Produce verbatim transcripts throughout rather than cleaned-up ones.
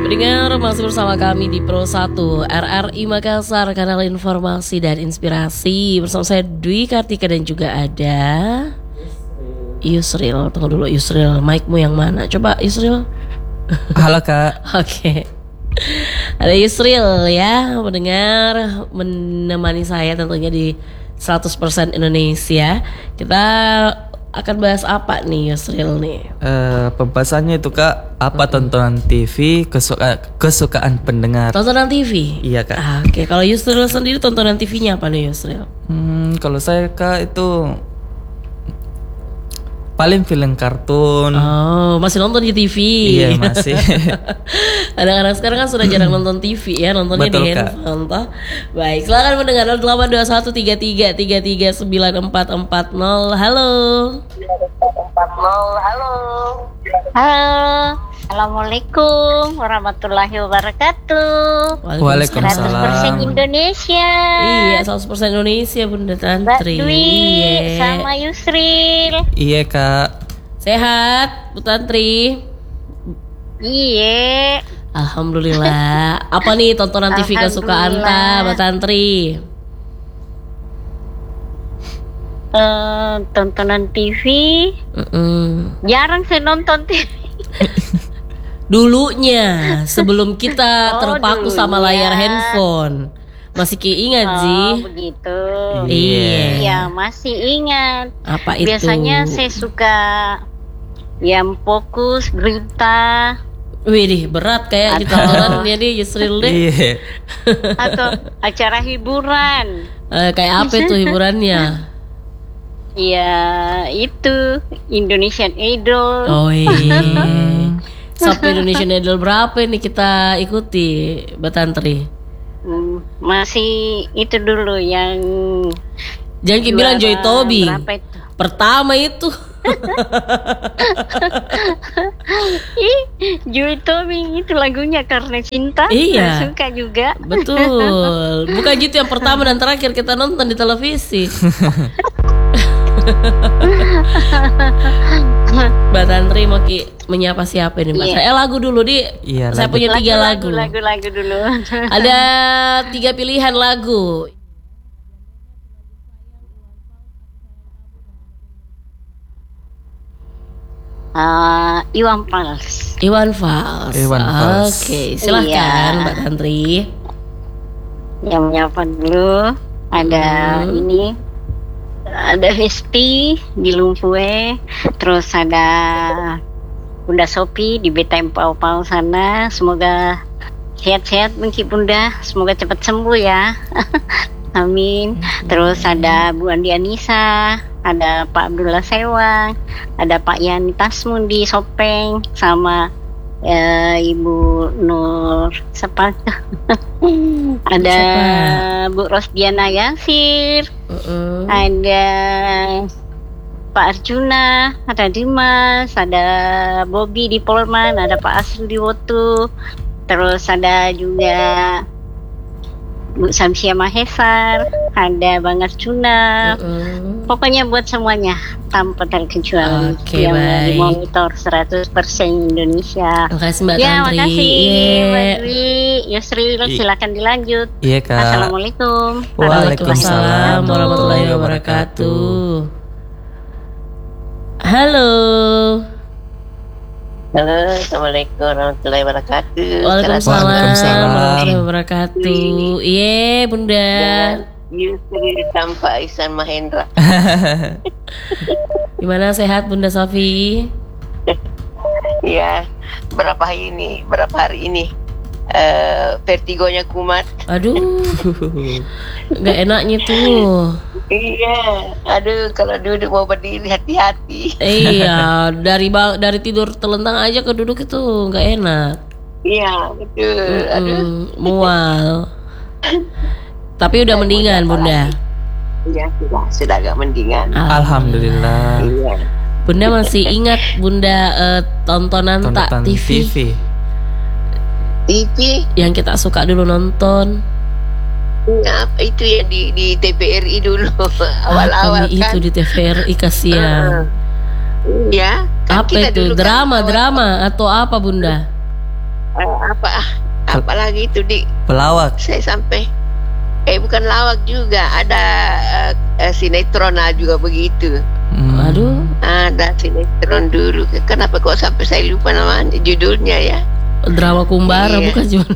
Pendengar masih bersama kami di Pro satu R R I Makassar, kanal informasi dan inspirasi. Bersama saya Dwi Kartika dan juga ada Yusril. Tunggu dulu Yusril, mic-mu yang mana? Coba Yusril. Halo Kak. Oke. Ada Yusril ya, mendengar menemani saya tentunya di seratus persen Indonesia. Kita akan bahas apa nih Yusril nih? Uh, pembahasannya itu Kak, apa hmm. tontonan T V kesuka, kesukaan pendengar? Tontonan T V? Iya Kak. Ah, Oke, okay. Kalau Yusril sendiri tontonan T V-nya apa nih Yusril? Hmm, kalau saya Kak itu paling film kartun. Oh, masih nonton di T V? Iya masih. Anak-anak sekarang kan sudah jarang nonton T V ya, nontonnya Betul, di handphone toh. Baik, silakan mendengar nol delapan dua satu tiga tiga tiga tiga sembilan empat empat nol. Halo. Halo. Halo. Assalamualaikum warahmatullahi wabarakatuh. Waalaikumsalam. seratus persen Indonesia. Iya, seratus persen Indonesia Bunda Tantri. Mbak Dwi yeah. sama Yusril. Iya Kak. Sehat Bu Tantri? Iya. Alhamdulillah. Apa nih tontonan T V kesukaan ta Mbak Tantri? Uh, tontonan T V. Mm-mm. Jarang saya nonton T V. Dulunya, sebelum kita oh, terpaku dulunya. sama layar handphone. Masih keingat oh, sih? Begitu. Iya. Iya, masih ingat. Apa itu? Biasanya saya suka yang fokus berita. Wih, berat kayak gitu tontonannya nih Yusril deh. Iya. Atau acara hiburan. Eh, kayak apa itu hiburannya? Ya itu Indonesian Idol. Oh iya. Sampai Indonesian Idol berapa nih kita ikuti Mbak Tantri? Hmm, masih itu dulu yang jangan kita bilang Joy Toby. Berapa itu? Pertama itu. Ih, Joy Toby itu lagunya Karena Cinta. Iya. Saya suka juga. Betul. Bukan gitu yang pertama dan terakhir kita nonton di televisi. Mbak Tantri mau ki menyapa siapa ini Mbak? Yeah. Eh lagu dulu di. Iya, saya lagu. punya tiga lagu. Lagu, lagu dulu. Ada tiga pilihan lagu. Uh, Iwan Fals. Iwan Fals. Iwan Fals. Oke, okay, silahkan iya. Mbak Tantri. Yang menyapa dulu ada hmm. ini. Ada Hesti di Lumpue, terus ada Bunda Sopi di Beta Empau Pau sana. Semoga sehat-sehat mungkin Bunda, semoga cepat sembuh ya. Amin. Terus ada Bu Andi Anissa, ada Pak Abdullah Sewang, ada Pak Yani Tasmun di Sopeng, sama uh, Ibu Nur siapa? Ada siapa? Bu Rosdiana Yasir, uh-uh. ada Pak Arjuna, ada Dimas, ada Bobby di Polman, ada Pak Asri di Wotu, terus ada juga Bu Samsia Mahesar, ada Bang Arjuna, uh-uh. pokoknya buat semuanya tanpa terkecuali okay, yang baik. dimonitor seratus persen Indonesia. Terima kasih Mbak ya, Tantri. makasih yeah. Mbak Dwi, Yusril, I- silakan dilanjut. Iya Kak. Assalamualaikum Waalaikumsalam warahmatullahi wabarakatuh. Halo. Halo, Assalamualaikum warahmatullahi wabarakatuh. Waalaikumsalam Waalaikumsalam. warahmatullahi wabarakatuh. Iya Bunda. Yusri tanpa Ihsan Mahendra. Gimana sehat Bunda Sofi? Ya, berapa hari ini? Berapa hari ini? Uh, vertigonya kumat. Aduh, nggak enaknya tuh. Iya, aduh kalau duduk mau berdiri hati-hati. Iya, dari bang dari tidur telentang aja ke duduk itu nggak enak. Iya, betul. Mm-mm, aduh, mual. Tapi udah mendingan Bunda. Iya, sudah sudah agak mendingan. Alhamdulillah. Iya. Bunda masih ingat Bunda uh, tontonan, Tontonan tak T V? T V T V yang kita suka dulu nonton. Nah, itu yang di di T V R I dulu awal-awal kan. Itu di T V R I kasihan. Uh, ya. Kan apa itu? Drama, kan, drama atau apa Bunda? Uh, apa apa apalagi itu di Pelawak. saya sampai eh bukan lawak juga, ada uh, uh, sinetron juga begitu. Hmm. Aduh, Ada sinetron dulu. Kenapa kok sampai saya lupa namanya judulnya ya? drama Kumbara Iya. bukan cuma.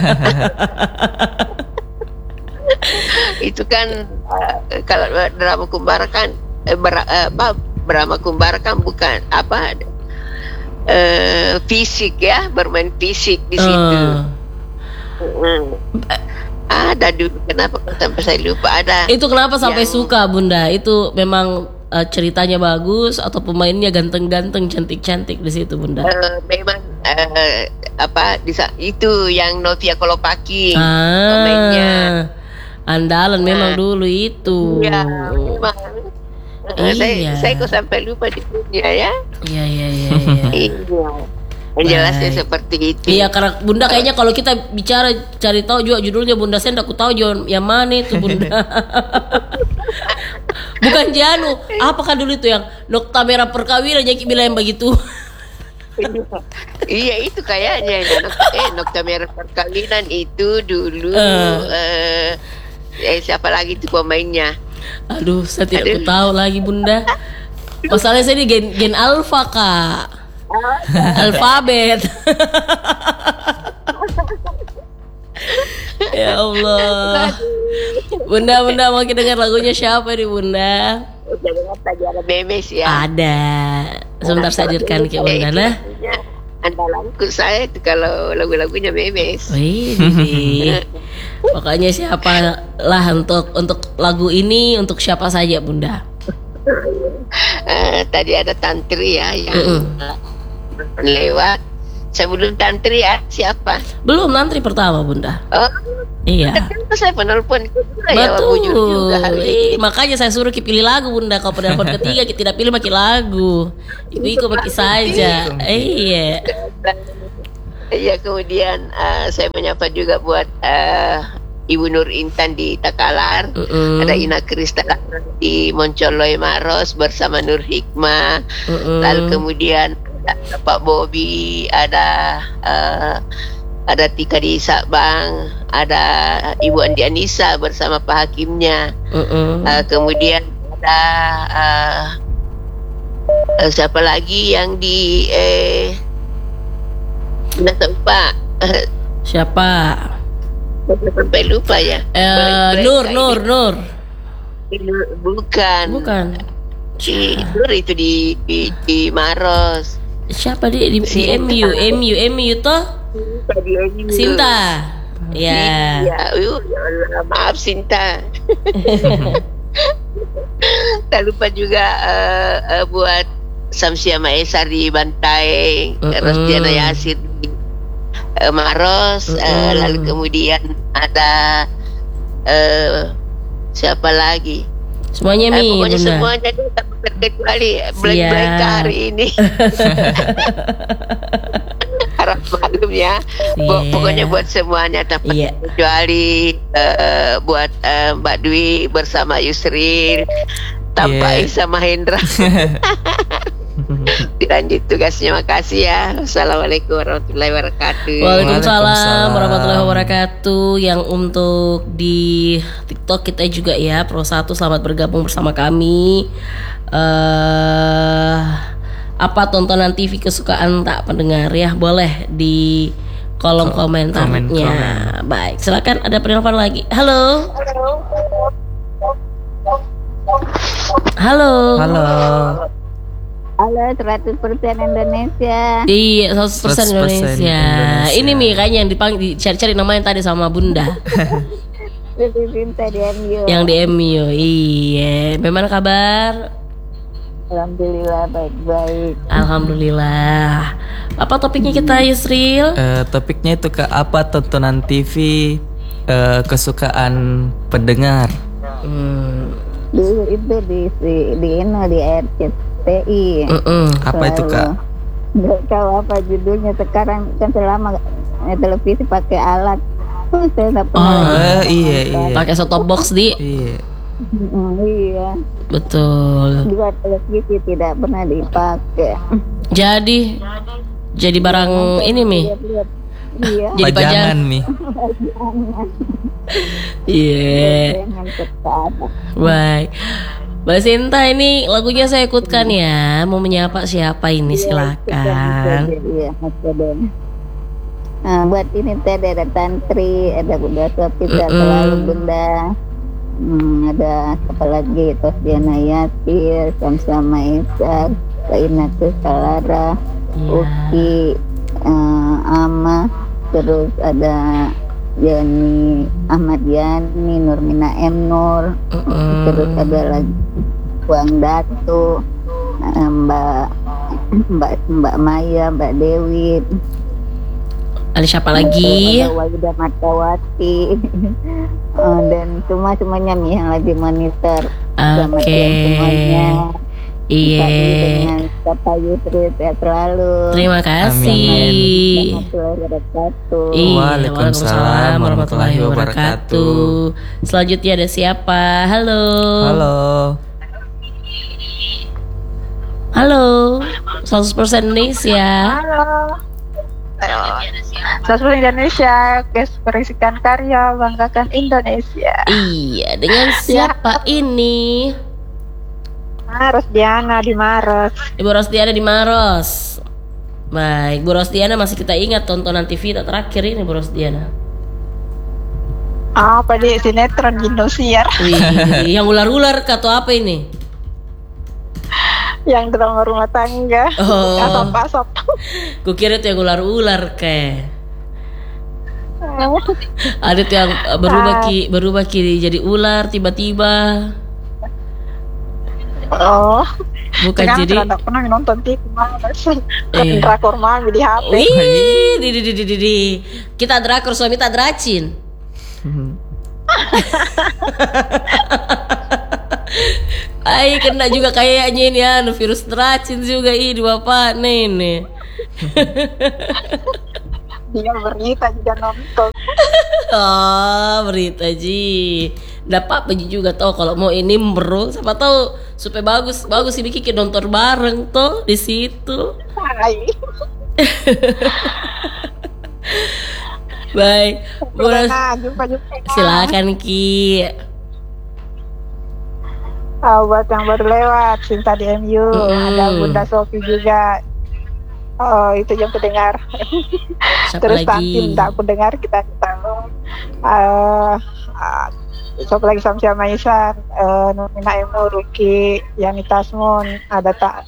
Itu kan uh, kalau drama Kumbara kan eh, ber, uh, apa drama Kumbara kan bukan apa uh, fisik ya, bermain fisik di situ. Eh, Hmm. Ada dulu, kenapa kok sampai saya lupa ada. itu kenapa sampai Yang- suka Bunda? Itu memang eh, ceritanya bagus atau pemainnya ganteng-ganteng, cantik-cantik di situ Bunda? Uh, memang uh, apa disa- itu yang Novia Kolopaking Ah, pemainnya. andalan memang Nah. dulu itu. Ya, memang. Uh, Iya. saya, saya kok sampai lupa di dunia ya. Iya iya iya. iya. Iya. Yang jelasnya Baik. seperti itu. Iya karena Bunda kayaknya kalau kita bicara cari tahu juga judulnya Bunda saya enggak tahu juga yang mana itu Bunda. Bukan Janu, apakah dulu itu yang Nokta Merah Perkawinan yang bilang yang begitu? Iya itu kayaknya Nok- eh Nokta Merah Perkawinan itu dulu Eh. eh, eh siapa lagi itu pemainnya? Aduh, saya tidak Aduh. tahu lagi Bunda. Masalahnya saya ini gen gen alfa Kak. Alfabet. Ya Allah. Bunda, Bunda mau kita dengar lagunya siapa nih Bunda? Jangan tadi ada memes ya. Ada. Sebentar saya hadirkan ke Bunda nah. Andalanku saya itu kalau lagu-lagunya memes. Wih, Didi. Pokoknya siapa lah untuk untuk lagu ini untuk siapa saja Bunda? Eh, tadi ada tantri ya yang Mm-mm. eh, lewat. Sebelum tantri ya siapa? Belum nanti pertama Bunda. Oh, Iya. ternyata saya penelpon itu juga ya, Pak Bujur juga Betul. hari ini. Ih, makanya saya suruh Ki pilih lagu Bunda. Kalau penelpon ketiga kita tidak pilih makin lagu. Ikut-ikut makin saja. Iya. Iya, kemudian eh, saya menyapa juga buat eh, Ibu Nur Intan di Takalar. Mm-mm. Ada Ina Krista di Moncoloy Maros bersama Nur Hikmah. Mm-mm. Lalu kemudian ada Pak Bobi, ada eh, ada Tika di Sabang, ada Ibu Andi Anissa bersama Pak Hakimnya. Mm-mm. Eh, kemudian ada eh, eh, siapa lagi yang di eh nggak tahu Pak. Siapa? Sampai lupa ya. Eh, Blank- Nur, blank Nur, Nur. ini. Bukan. Bukan. Si Nur itu di di, di Maros. Siapa dia di, di Sinta. M U, M U, M U toh? Tadi ini. Sinta. Ya. Ya, uh, ya Allah, maaf Sinta. Tak lupa juga eh, eh, buat Samsia Maesar di Bantai, Mm-mm. Rostiana Yasir di eh, Maros, eh, Mm-mm. lalu kemudian ada eh, siapa lagi? Semuanya Eh, Mi, pokoknya Bunda. semuanya deh, tak terkecuali blank blank Siap. hari ini. Harap maklum ya. Bo- Iya. Pokoknya buat semuanya tanpa Iya. kecuali eh, buat eh, Mbak Dwi bersama Yusril, tanpa Iya. Isa Mahendra. Dilanjut tugasnya, makasih ya. Assalamualaikum warahmatullahi wabarakatuh. Waalaikumsalam Waalaikumsalam. warahmatullahi wabarakatuh. Yang untuk di TikTok kita juga ya, Pro satu selamat bergabung bersama kami. Eh apa tontonan T V kesukaan tak pendengar ya? Boleh di kolom Ko- komentarnya. komen-komen. Baik, silakan ada penelpon lagi. Halo. Halo. Halo. Halo, seratus persen Indonesia. Iya, seratus persen seratus persen Indonesia. Indonesia. Ini Mi kayaknya yang dipanggil dicari-cari namanya tadi sama Bunda. Lebih cinta di M U. Yang di M U. Iya. Bagaimana kabar? Alhamdulillah baik-baik. Alhamdulillah. Apa topiknya kita Yusril? Eh, topiknya itu ke apa tontonan T V eh, kesukaan pendengar. Hmm. Dulu itu di di di ini di R C T I. Mm-mm. Apa itu Kak? Nggak tahu apa judulnya sekarang, kan selama eh, televisi pakai alat. Oh, saya nggak pernah. Oh. lagi. Eh, iya iya. Pakai set top box di. Iya. Mm, iya. Betul. Juga televisi tidak pernah dipakai. Jadi jadi barang ini Mi. Lihat-lihat. Iya. Jadi Pajangan pajangan. Mi. Iya. Jangan tetap. Baik. Mbak Sinta, ini lagunya saya ikutkan ya. Mau menyapa siapa ini? Silakan. Iya, oke deh. Nah, buat ini teh ada Tantri, ada Bunda Sopi, ada Mm-mm. selalu Bunda. Hmm, ada apa lagi? Tosdiana Yatir, Samsama Isa, Kainatu Salara, Iya. Uki, eh, Ama, terus ada Yani Ahmad Yani, Nurmina M Nur, Mm-mm. terus ada lagi Buang Datu, eh, Mbak Mbak Mbak Maya, Mbak Dewi, Ada siapa lagi? ada Wahida Matawati, eh, dan semua semuanya nih yang lagi monitor. Selamat Oke. siang semuanya. Iya. Kami dengan Kata Yusri sehat selalu. Terima kasih. Warahmatullahi wabarakatuh. Iya, Waalaikumsalam warahmatullahi wabarakatuh. Selanjutnya ada siapa? Halo. Halo. Halo. seratus persen Indonesia. Halo. Sosmed Indonesia, ekspresikan karya, banggakan Indonesia. Iya, dengan siapa ini? Maros Diana di Maros. Ibu Rosdiana di Maros. Baik, Bu Rosdiana masih kita ingat tontonan T V tak terakhir ini Bu Rosdiana. Apa di sinetron Indosiar Wih, yang ular-ular atau apa ini? yang drama rumah tangga. Oh. Asap-asap. Kukira itu yang ular-ular kayak. Ada tuh yang uh, berubah ki berubah kiri jadi ular tiba-tiba. Oh. Bukan Jangan, jadi. tidak pernah nonton T V Maros. Kan Eh. drakor mami di H P. Wih, di, di, di, di, di, di. Kita drakor suami tak dracin. Ay, kena juga kayaknya ini ya, virus dracin juga ini bapak nenek. Dia berita juga nonton. Oh, berita ji. Nggak apa-apa Ji juga tau kalau mau ini bro, siapa tahu supaya bagus bagus ini Kiki nonton bareng tuh di situ. Hai. Baik, Bu Ros- Nah, jumpa-jumpa. silakan Ki. Ah, buat yang baru lewat, Cinta di M U, Mm. ada Bunda Sofi juga. Oh, itu yang pendengar. Siapa Terus lagi? Tantin, tak aku dengar kita tahu. Uh, uh, siapa lagi Samsia Maisan, uh, Nurmina Emu, Ruki, Yani Tasmun, ada tak.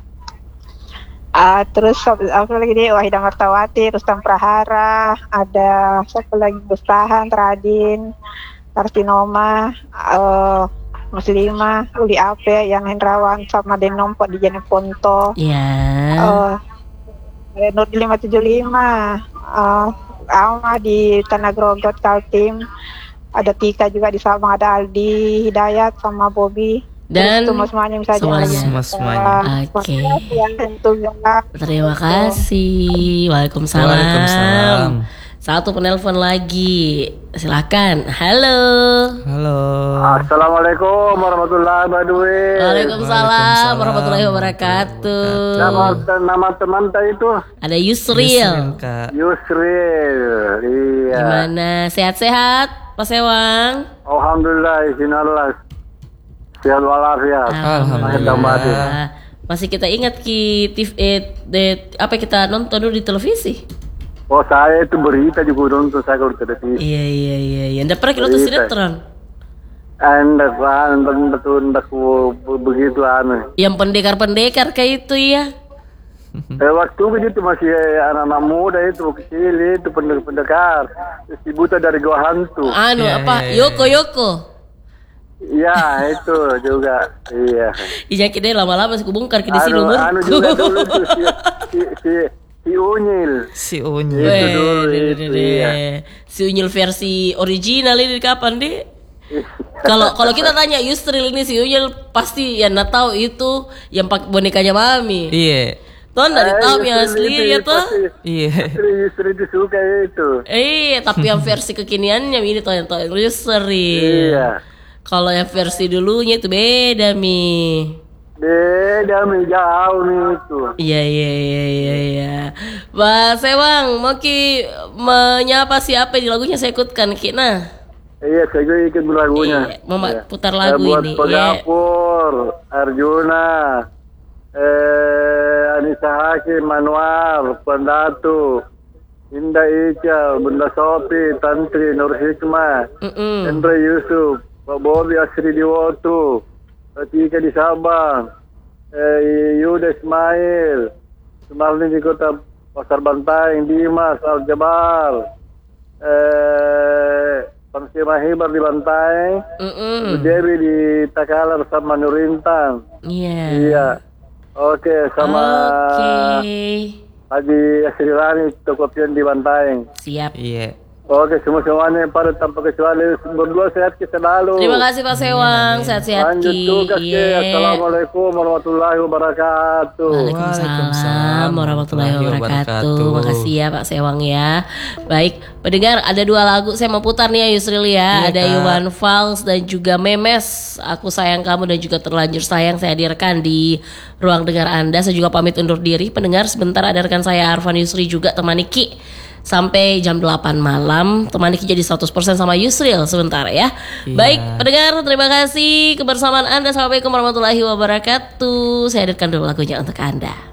Uh, terus siapa apa lagi dia Wahida Martawati, Rustam Prahara, ada siapa lagi Gustahan, Radin, Kartinoma, uh, Muslimah, Uli Ape, Yang Hendrawan, sama Denompo di Jeneponto. Ya. Uh, Nur di lima tujuh lima, uh, Alma di Tanah Grogot Kaltim, ada Tika juga di Sabang, ada Aldi Hidayat sama Bobby. Dan Terus semua semuanya bisa semuanya. Semua semuanya. Oke. Yang tentu juga. Terima kasih. Waalaikumsalam. Waalaikumsalam. Satu penelpon lagi. Silakan. Halo. Halo. Assalamualaikum warahmatullahi wabarakatuh. Waalaikumsalam Waalaikumsalam warahmatullahi wabarakatuh. Nama, nama teman tadi itu Ada Yusril. Yusril, Kak. Yusril. Iya. Gimana? Sehat-sehat, Pak Sewang? Alhamdulillah, izinallah. Sehat walafiat. Alhamdulillah. Masih kita ingat Ki T V eh, de- apa kita nonton dulu di televisi? Oh, saya itu berita juga nonton saya kalau televisi. Iya iya iya iya. Nggak pernah kita nonton Berita. sinetron. Anda kan betul betul begitu anu. Yang pendekar-pendekar kayak itu ya. Eh, waktu itu masih anak-anak muda itu kecil itu pendekar-pendekar. Si buta dari gua hantu. Anu Iya, apa? iya, iya. Yoko Yoko. Iya itu juga. Iya. Iya kita lama-lama sih kubongkar ke di sini Anu, umur. anu juga dulu tuh si si si, si Unyil. Si Unyil. Itu Weh, dulu, deh, itu, deh, deh. iya. Si Unyil versi original ini kapan deh? Kalau kalau kita tanya Yusril ini si Unyil pasti yang nggak tahu itu yang pakai bonekanya mami. Iya. Tuh nggak tahu yang Yusril asli itu ya tuh. pasti Iya. Yusril Yusril itu suka itu. Eh tapi yang versi kekiniannya ini tuh yang tahu Yusril. Iya. Kalau yang versi dulunya itu beda mi. Beda nih, jauh nih itu. Iya iya iya iya iya. Mas Sewang, mau Ki menyapa siapa di lagunya saya ikutkan Ki nah. Iya, saya juga ikut lagunya. Iya, Mama Iya. putar lagu Saya buat ini. Pegapur, Arjuna, eh, Anissa Hakim, Manuar, Pendatu, Indah Ica, Bunda Sopi, Tantri, Nur Hikmah, Mm-mm. Hendra Yusuf, Pak Bobi Asri Diwotu, Tika di Sabang, eh, Yuda Ismail, Sumarni di kota Pasar Bantaeng, Dimas, Al-Jabar, eh, Pangsi Mahibar di Bantaeng, Mm-mm. Dewi di Takalar sama Nurintang. Iya. Iya. Oke, sama Oke. Haji Asri Rani, Toko Pion di Bantaeng. Siap. Iya. Oke, semua-semuanya pada tanpa kecuali berdua sehat kita selalu. Terima kasih Pak Sewang, sehat-sehat Lanjut Ki. tugas Ki. Iya. Assalamualaikum warahmatullahi wabarakatuh. Waalaikumsalam Waalaikumsalam warahmatullahi wabarakatuh. wabarakatuh. Makasih ya Pak Sewang ya. Baik, pendengar ada dua lagu saya mau putar nih ya Yusril ya. Iya, Ada Kak. Iwan Fals dan juga Memes. Aku sayang kamu dan juga terlanjur sayang saya hadirkan di ruang dengar Anda. Saya juga pamit undur diri. Pendengar sebentar ada rekan saya Arfan Yusri juga temani Ki sampai jam delapan malam. Temani Ki jadi seratus persen sama Yusril sebentar ya. Iya. Baik, pendengar terima kasih kebersamaan Anda. Assalamualaikum warahmatullahi wabarakatuh. Saya hadirkan dulu lagunya untuk Anda.